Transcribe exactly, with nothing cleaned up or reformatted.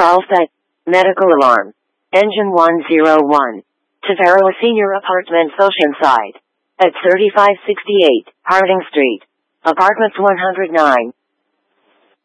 Call set. Medical alarm. Engine one zero one. Tavera Senior Apartments Oceanside. At thirty-five sixty-eight Harding Street. Apartments one hundred nine.